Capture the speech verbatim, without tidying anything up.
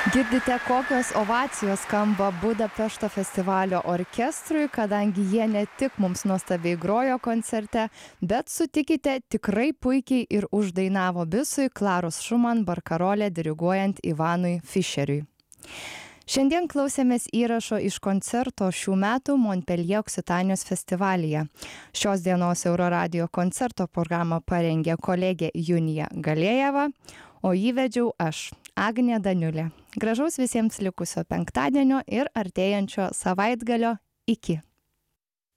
Girdite, kokios ovacijos skamba Budapešto festivalio orkestrui, kadangi jie ne tik mums nuostabiai grojo koncerte, bet sutikite, tikrai puikiai ir uždainavo Bisui Klaros Šuman barkarolę diriguojant Ivanui Fišeriui. Šiandien klausėmės įrašo iš koncerto šių metų Montpellier Oksitanijos festivalyje. Šios dienos Euroradio koncerto programą parengė kolegė Junija Galėjeva, o įvedžiau aš, Agnė Daniulė. Gražaus visiems likusio penktadienio ir artėjančio savaitgalio. Iki.